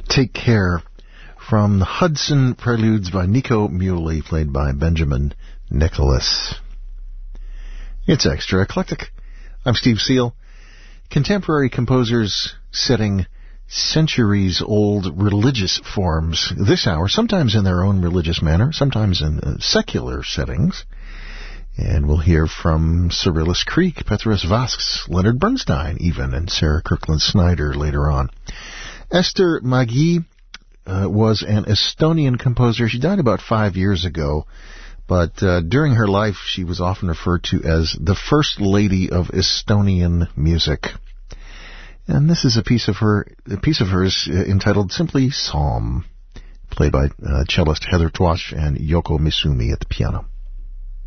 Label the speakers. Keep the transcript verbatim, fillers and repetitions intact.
Speaker 1: Take Care from the Hudson Preludes by Nico Muhly, played by Benjamin Nicholas. It's Extra Eclectic. I'm Steve Seal. Contemporary composers setting centuries-old religious forms this hour, sometimes in their own religious manner, sometimes in uh, secular settings. And we'll hear from Cyrillus Kreek, Petrus Vasks, Leonard Bernstein even, and Sarah Kirkland Snyder later on. Ester Mägi uh, was an Estonian composer. She died about five years ago, but uh, during her life she was often referred to as the First Lady of Estonian music. And this is a piece of her, a piece of hers uh, entitled simply Psalm, played by uh, cellist Heather Twash and Yoko Misumi at the piano.